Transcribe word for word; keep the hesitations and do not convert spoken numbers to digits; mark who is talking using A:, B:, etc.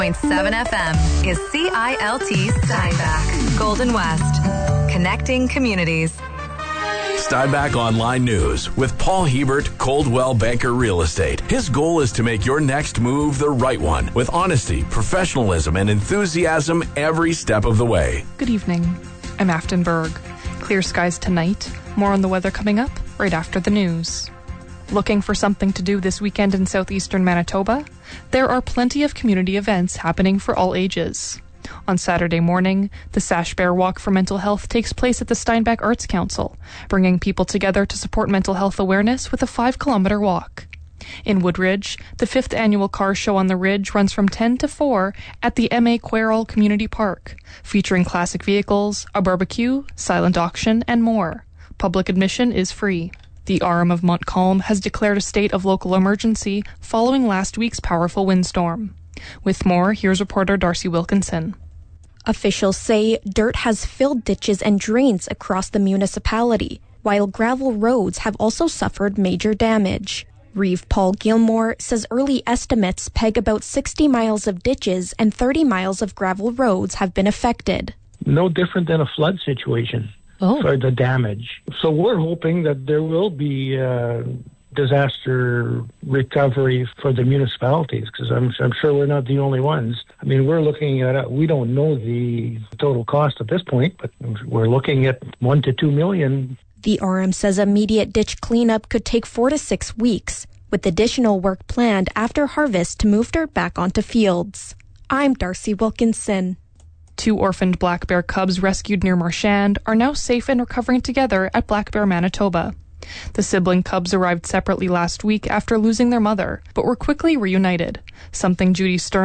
A: point seven F M is C I L T Steinbach, Golden West, connecting communities.
B: Steinbach Online News with Paul Hebert, Coldwell Banker Real Estate. His goal is to make your next move the right one with honesty, professionalism, and enthusiasm every step of the way.
C: Good evening. I'm Afton Berg. Clear skies tonight. More on the weather coming up right after the news. Looking for something to do this weekend in southeastern Manitoba? There are plenty of community events happening for all ages. On Saturday morning, the Sash Bear Walk for Mental Health takes place at the Steinbach Arts Council, bringing people together to support mental health awareness with a five-kilometer walk. In Woodridge, the fifth annual car show on the Ridge runs from ten to four at the M A Querol Community Park, featuring classic vehicles, a barbecue, silent auction, and more. Public admission is free. The R M of Montcalm has declared a state of local emergency following last week's powerful windstorm. With more, here's reporter Darcy Wilkinson.
D: Officials say dirt has filled ditches and drains across the municipality, while gravel roads have also suffered major damage. Reeve Paul Gilmore says early estimates peg about sixty miles of ditches and thirty miles of gravel roads have been affected.
E: No different than a flood situation
D: oh.
E: for the damage. So we're hoping that there will be uh, disaster recovery for the municipalities, because I'm, I'm sure we're not the only ones. I mean, we're looking at, we don't know the total cost at this point, but we're looking at one to two million.
D: The R M says immediate ditch cleanup could take four to six weeks, with additional work planned after harvest to move dirt back onto fields. I'm Darcy Wilkinson.
C: Two orphaned black bear cubs rescued near Marchand are now safe and recovering together at Black Bear, Manitoba. The sibling cubs arrived separately last week after losing their mother, but were quickly reunited, something Judy Stern